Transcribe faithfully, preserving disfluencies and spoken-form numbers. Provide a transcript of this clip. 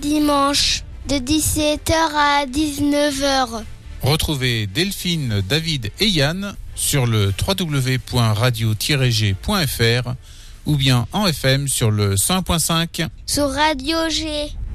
dimanche de dix-sept heures à dix-neuf heures. Retrouvez Delphine, David et Yann sur le w w w point radio tiret g point f r ou bien en F M sur le cent un point cinq. Sur Radio G.